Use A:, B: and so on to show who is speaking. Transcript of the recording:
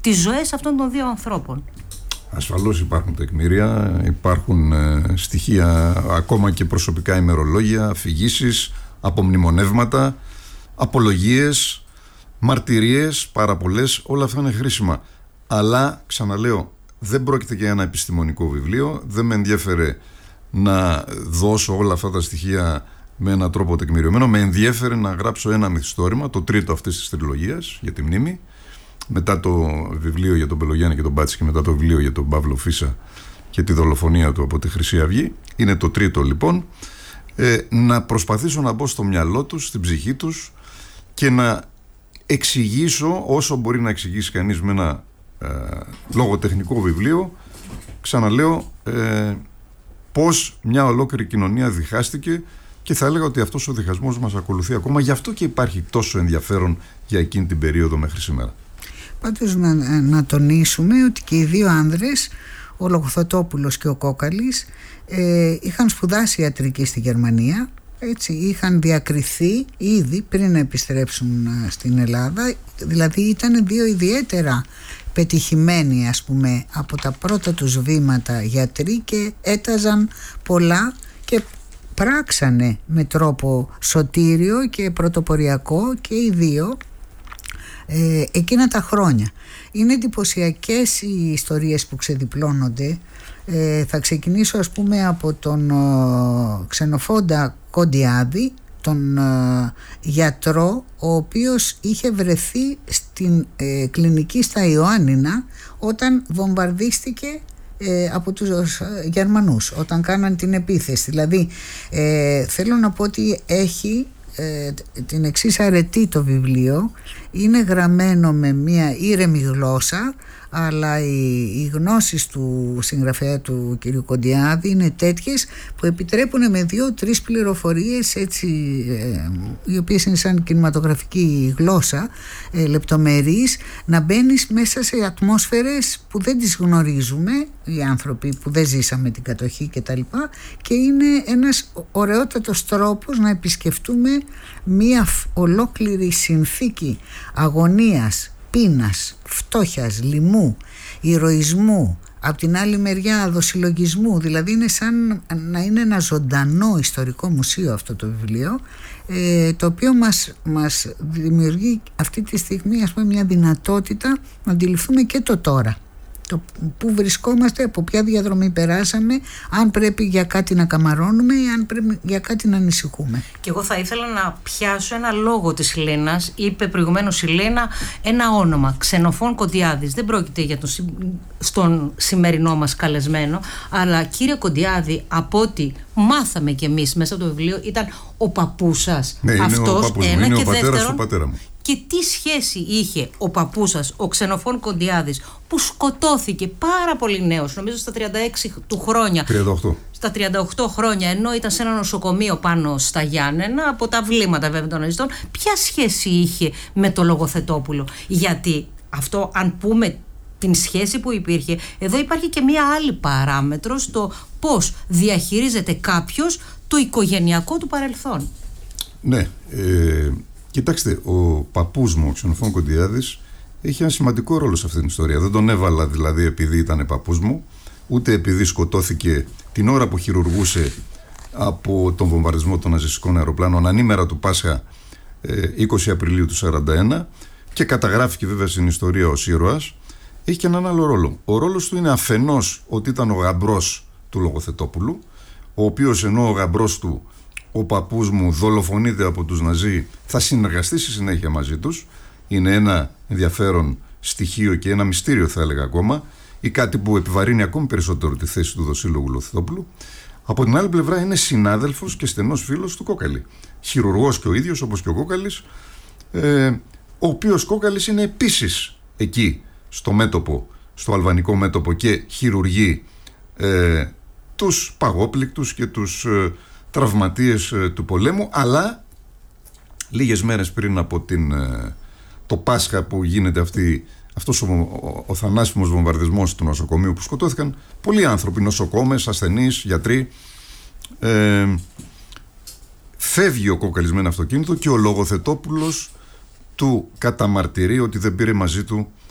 A: τις ζωές αυτών των δύο ανθρώπων.
B: Ασφαλώς υπάρχουν τεκμήρια, υπάρχουν στοιχεία, ακόμα και προσωπικά ημερολόγια, αφηγήσεις, απομνημονεύματα, απολογίες, μαρτυρίες, πάρα πολλές. Όλα αυτά είναι χρήσιμα. Αλλά, ξαναλέω, δεν πρόκειται για ένα επιστημονικό βιβλίο. Δεν με ενδιέφερε να δώσω όλα αυτά τα στοιχεία με έναν τρόπο τεκμηριωμένο. Με ενδιέφερε να γράψω ένα μυθιστόρημα, το τρίτο αυτής της τριλογίας για τη μνήμη. Μετά το βιβλίο για τον Πελογιάννη και τον Μπάτση και μετά το βιβλίο για τον Παύλο Φίσα και τη δολοφονία του από τη Χρυσή Αυγή. Είναι το τρίτο λοιπόν. Να προσπαθήσω να μπω στο μυαλό τους, στην ψυχή τους και να εξηγήσω όσο μπορεί να εξηγήσει κανείς με ένα λογοτεχνικό βιβλίο, ξαναλέω, πώς μια ολόκληρη κοινωνία διχάστηκε, και θα έλεγα ότι αυτός ο διχασμός μας ακολουθεί ακόμα. Γι' αυτό και υπάρχει τόσο ενδιαφέρον για εκείνη την περίοδο μέχρι σήμερα.
C: Πάντως να τονίσουμε ότι και οι δύο άνδρες, ο Λογοθετόπουλος και ο Κόκαλης, είχαν σπουδάσει ιατρική στη Γερμανία, έτσι, είχαν διακριθεί ήδη πριν να επιστρέψουν στην Ελλάδα, δηλαδή ήταν δύο ιδιαίτερα πετυχημένοι, ας πούμε, από τα πρώτα τους βήματα γιατροί και έταζαν πολλά και πράξανε με τρόπο σωτήριο και πρωτοποριακό και οι δύο εκείνα τα χρόνια. Είναι εντυπωσιακές οι ιστορίες που ξεδιπλώνονται. Θα ξεκινήσω, ας πούμε, από τον Ξενοφόντα Κοντιάδη, τον γιατρό, ο οποίος είχε βρεθεί στην κλινική στα Ιωάννινα όταν βομβαρδίστηκε από τους Γερμανούς, όταν κάναν την επίθεση. Δηλαδή θέλω να πω ότι έχει την εξής αρετή το βιβλίο. Είναι γραμμένο με μια ήρεμη γλώσσα, αλλά οι γνώσεις του συγγραφέα του κ. Κοντιάδη είναι τέτοιες που επιτρέπουν με 2-3 πληροφορίες, έτσι, οι οποίες είναι σαν κινηματογραφική γλώσσα, λεπτομερείς, να μπαίνεις μέσα σε ατμόσφαιρες που δεν τις γνωρίζουμε οι άνθρωποι που δεν ζήσαμε την κατοχή κτλ. Και είναι ένας ωραιότατος τρόπος να επισκεφτούμε μια ολόκληρη συνθήκη αγωνίας, πείνας, φτώχειας, λοιμού, ηρωισμού, από την άλλη μεριά δοσυλλογισμού. Δηλαδή είναι σαν να είναι ένα ζωντανό ιστορικό μουσείο αυτό το βιβλίο, το οποίο μας δημιουργεί αυτή τη στιγμή, ας πούμε, μια δυνατότητα να αντιληφθούμε και το τώρα, το πού βρισκόμαστε, από ποια διαδρομή περάσαμε, αν πρέπει για κάτι να καμαρώνουμε ή αν πρέπει για κάτι να ανησυχούμε.
A: Και εγώ θα ήθελα να πιάσω ένα λόγο της Λένας. Είπε προηγουμένως η Λένα ένα όνομα, Ξενοφών Κοντιάδης. Δεν πρόκειται για στον σημερινό μας καλεσμένο, αλλά κύριε Κοντιάδη, από ό,τι μάθαμε κι εμείς μέσα από το βιβλίο, ήταν ο παππούς σας.
B: Ναι,
A: αυτός,
B: είναι ο παππούς μου, είναι ο πατέρας του πατέρα μου.
A: Και τι σχέση είχε ο παππούς σας, ο Ξενοφών Κοντιάδης, που σκοτώθηκε πάρα πολύ νέος, νομίζω στα 36 του χρόνια.
B: 38.
A: Στα 38 χρόνια, ενώ ήταν σε ένα νοσοκομείο πάνω στα Γιάννενα, από τα βλήματα βέβαια των ναζιστών. Ποια σχέση είχε με το Λογοθετόπουλο? Γιατί αυτό, αν πούμε την σχέση που υπήρχε, εδώ υπάρχει και μία άλλη παράμετρος, το πώς διαχειρίζεται κάποιος το οικογενειακό του παρελθόν.
B: Ναι, κοιτάξτε, ο παππούς μου, ο Ξενοφών Κοντιάδης, έχει ένα σημαντικό ρόλο σε αυτήν την ιστορία. Δεν τον έβαλα δηλαδή επειδή ήταν παππούς μου, ούτε επειδή σκοτώθηκε την ώρα που χειρουργούσε από τον βομβαρδισμό των ναζιστικών αεροπλάνων ανήμερα του Πάσχα 20 Απριλίου του 1941, και καταγράφηκε βέβαια στην ιστορία ως ήρωας. Έχει και έναν άλλο ρόλο. Ο ρόλος του είναι αφενός ότι ήταν ο γαμπρός του Λογοθετόπουλου, ο οποίος, ενώ ο γαμπρός του, ο παππούς μου, δολοφονείται από τους Ναζί, θα συνεργαστεί στη συνέχεια μαζί τους. Είναι ένα ενδιαφέρον στοιχείο και ένα μυστήριο, θα έλεγα ακόμα, ή κάτι που επιβαρύνει ακόμη περισσότερο τη θέση του δοσύλλογου Λογοθετόπουλου. Από την άλλη πλευρά είναι συνάδελφος και στενός φίλος του Κόκαλη. Χειρουργός και ο ίδιος, όπως και ο Κόκαλης, ο οποίος Κόκαλης είναι επίσης εκεί στο μέτωπο, στο αλβανικό μέτωπο, και χειρουργεί τους παγόπληκτους και τους τραυματίες του πολέμου, αλλά λίγες μέρες πριν από το Πάσχα που γίνεται αυτός ο θανάσιμος βομβαρδισμός του νοσοκομείου που σκοτώθηκαν πολλοί άνθρωποι, νοσοκόμες, ασθενείς, γιατροί, φεύγει ο Κόκαλης με ένα αυτοκίνητο και ο Λογοθετόπουλος του καταμαρτυρεί ότι δεν πήρε μαζί του